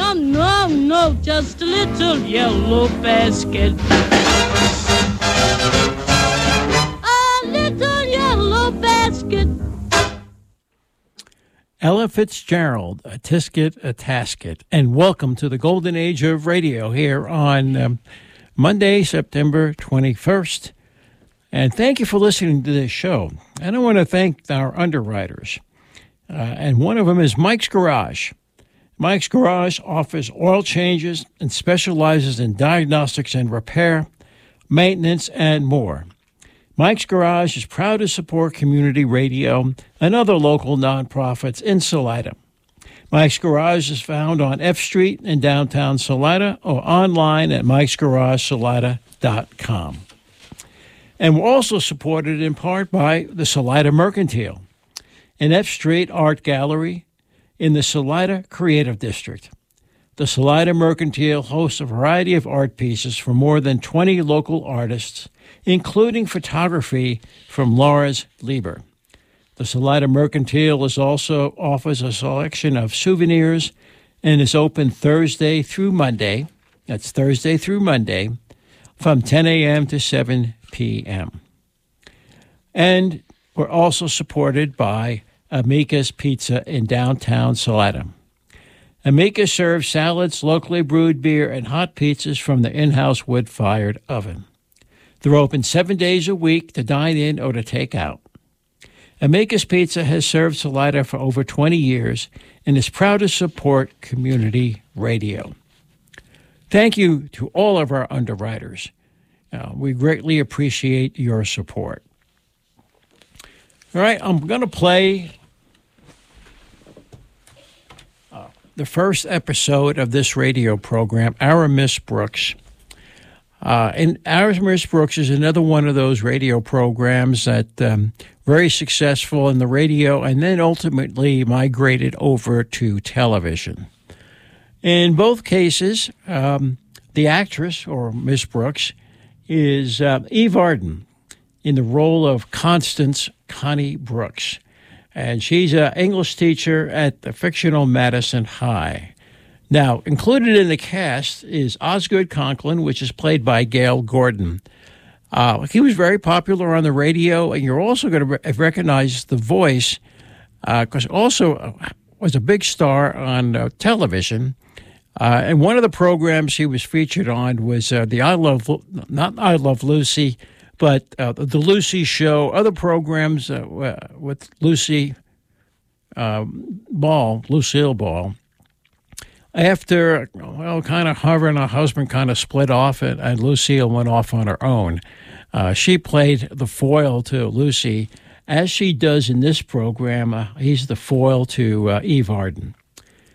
no, no, no, just a little yellow basket. A little yellow basket. Ella Fitzgerald, a tisket, a tasket, and welcome to the golden age of radio here on Monday, September 21st. And thank you for listening to this show. And I want to thank our underwriters. And one of them is Mike's Garage. Mike's Garage offers oil changes and specializes in diagnostics and repair, maintenance, and more. Mike's Garage is proud to support community radio and other local nonprofits in Salida. Mike's Garage is found on F Street in downtown Salida or online at mikesgaragesalida.com. And we're also supported in part by the Salida Mercantile, an F Street art gallery in the Salida Creative District. The Salida Mercantile hosts a variety of art pieces from more than 20 local artists, including photography from Lars Lieber. The Salida Mercantile also offers a selection of souvenirs and is open Thursday through Monday. That's Thursday through Monday from 10 a.m. to 7 p.m. And we're also supported by Amica's Pizza in downtown Salida. Amica serves salads, locally brewed beer, and hot pizzas from the in-house wood-fired oven. They're open 7 days a week to dine in or to take out. Amica's Pizza has served Salida for over 20 years and is proud to support community radio. Thank you to all of our underwriters. We greatly appreciate your support. All right, I'm going to play the first episode of this radio program, Our Miss Brooks. And Our Miss Brooks is another one of those radio programs that very successful in the radio and then ultimately migrated over to television. In both cases, the actress, or Miss Brooks, is Eve Arden in the role of Constance Connie Brooks. And she's an English teacher at the fictional Madison High. Now, included in the cast is Osgood Conklin, which is played by Gail Gordon. He was very popular on the radio, and you're also going to recognize the voice because also was a big star on television. And one of the programs he was featured on was not I Love Lucy, but the Lucy Show, other programs with Lucille Ball. After, kind of her and her husband kind of split off, and Lucille went off on her own. She played the foil to Lucy, as she does in this program. He's the foil to Eve Arden.